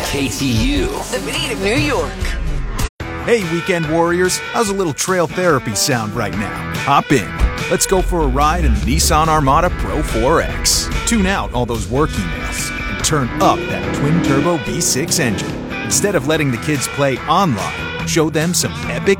KTU, the beat of New York. Hey, weekend warriors, how's a little trail therapy sound right now? Hop in. Let's go for a ride in the Nissan Armada Pro 4X. Tune out all those work emails and turn up that twin-turbo V6 engine. Instead of letting the kids play online, show them some epic